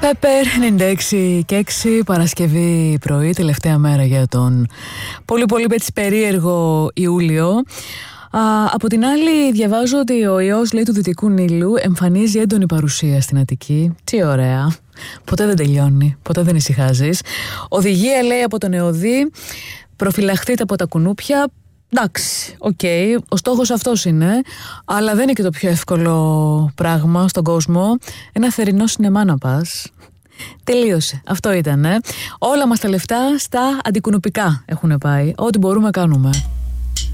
Πέπερ 96 και 6 Παρασκευή πρωί, τελευταία μέρα για τον πολύ έτσι περίεργο Ιούλιο. Από την άλλη διαβάζω ότι ο ιός, λέει, του Δυτικού Νείλου εμφανίζει έντονη παρουσία στην Αττική. Τι ωραία. Ποτέ δεν τελειώνει, ποτέ δεν ησυχάζεις. Οδηγία, λέει, από τον ΕΟΔΗ: προφυλαχθείτε από τα κουνούπια. Εντάξει, οκ, ο στόχος αυτός είναι, αλλά δεν είναι και το πιο εύκολο πράγμα στον κόσμο. Ένα θερινό σινεμά να πας. Τελείωσε, αυτό ήτανε. Όλα μας τα λεφτά στα αντικουνουπικά έχουν πάει. Ό,τι μπορούμε κάνουμε.